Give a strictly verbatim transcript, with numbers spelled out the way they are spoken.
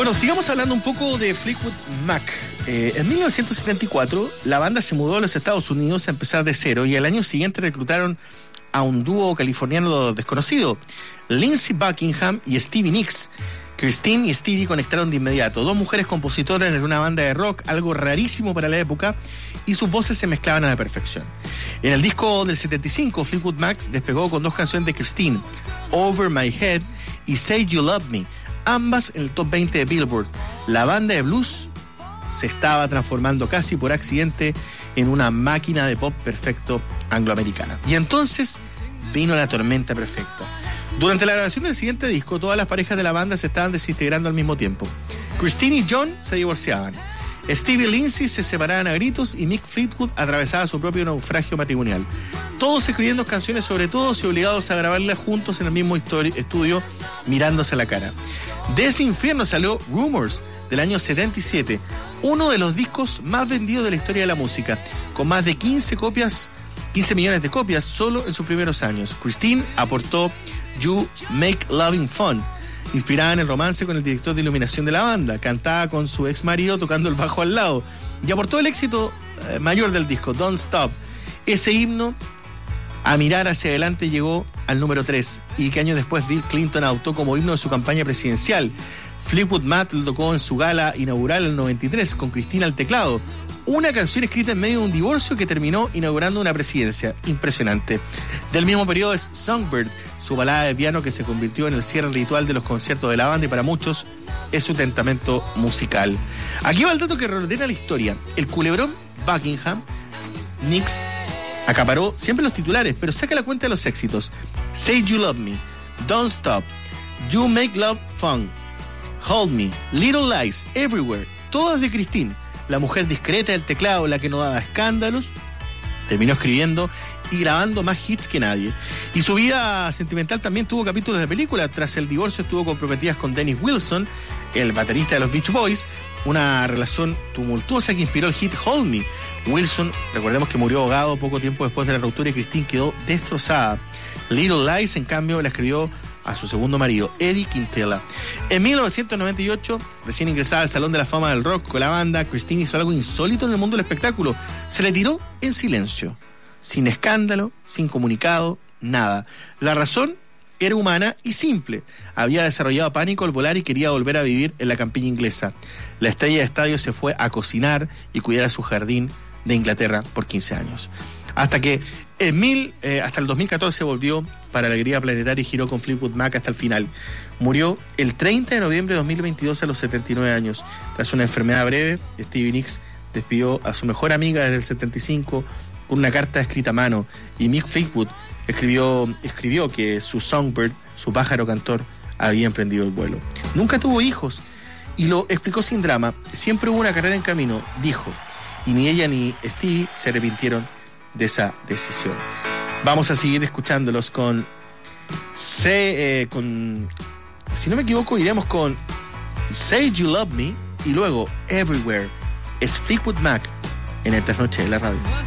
Bueno, sigamos hablando un poco de Fleetwood Mac. Eh, en mil novecientos setenta y cuatro, la banda se mudó a los Estados Unidos a empezar de cero y al año siguiente reclutaron a un dúo californiano desconocido, Lindsey Buckingham y Stevie Nicks. Christine y Stevie conectaron de inmediato, dos mujeres compositoras en una banda de rock, algo rarísimo para la época, y sus voces se mezclaban a la perfección. En el disco del setenta y cinco, Fleetwood Mac despegó con dos canciones de Christine, Over My Head y Say You Love Me, ambas en el top veinte de Billboard. La banda de blues se estaba transformando casi por accidente en una máquina de pop perfecto angloamericana. Y entonces vino la tormenta perfecta. Durante la grabación del siguiente disco, todas las parejas de la banda se estaban desintegrando al mismo tiempo. Christine y John se divorciaban. Stevie y Lindsey se separaban a gritos y Mick Fleetwood atravesaba su propio naufragio matrimonial. Todos escribiendo canciones sobre todos y obligados a grabarlas juntos en el mismo estudio, mirándose a la cara. De ese infierno salió Rumors, del año setenta y siete, uno de los discos más vendidos de la historia de la música, con más de quince copias, quince millones de copias solo en sus primeros años. Christine aportó You Make Loving Fun, inspirada en el romance con el director de iluminación de la banda. Cantaba con su ex marido tocando el bajo al lado y aportó el éxito eh, mayor del disco, Don't Stop. Ese himno a mirar hacia adelante llegó al número tres y que años después Bill Clinton adoptó como himno de su campaña presidencial. Fleetwood Mac lo tocó en su gala inaugural en el noventa y tres con Christine al teclado, una canción escrita en medio de un divorcio que terminó inaugurando una presidencia. Impresionante. Del mismo periodo es Songbird, su balada de piano que se convirtió en el cierre ritual de los conciertos de la banda y para muchos es su testamento musical. Aquí va el dato que reordena la historia. El culebrón Buckingham, Nicks, acaparó siempre los titulares, pero saca la cuenta de los éxitos. Say You Love Me, Don't Stop, You Make Love Fun, Hold Me, Little Lies, Everywhere, todas de Christine, la mujer discreta del teclado, la que no daba escándalos. Terminó escribiendo y grabando más hits que nadie. Y su vida sentimental también tuvo capítulos de película. Tras el divorcio estuvo comprometida con Dennis Wilson, el baterista de los Beach Boys, una relación tumultuosa que inspiró el hit Hold Me. Wilson, recordemos que murió ahogado poco tiempo después de la ruptura y Christine quedó destrozada. Little Lies, en cambio, la escribió a su segundo marido, Eddie Quintela. En mil novecientos noventa y ocho, recién ingresada al Salón de la Fama del Rock con la banda, Christine hizo algo insólito en el mundo del espectáculo. Se retiró en silencio, sin escándalo, sin comunicado, nada. La razón era humana y simple. Había desarrollado pánico al volar y quería volver a vivir en la campiña inglesa. La estrella de estadio se fue a cocinar y cuidar a su jardín de Inglaterra por quince años. Hasta que en mil, eh, hasta el dos mil catorce volvió para Alegría Planetaria y giró con Fleetwood Mac hasta el final. Murió el treinta de noviembre de dos mil veintidós a los setenta y nueve años. Tras una enfermedad breve, Stevie Nicks despidió a su mejor amiga desde el setenta y cinco con una carta escrita a mano, y Mick Fleetwood escribió, escribió que su Songbird, su pájaro cantor, había emprendido el vuelo. Nunca tuvo hijos y lo explicó sin drama. Siempre hubo una carrera en camino, dijo, y ni ella ni Stevie se arrepintieron de esa decisión. Vamos a seguir escuchándolos con, say, eh, con si no me equivoco, iremos con Say You Love Me y luego Everywhere. Es Fleetwood Mac en el Trasnoche de la Radio.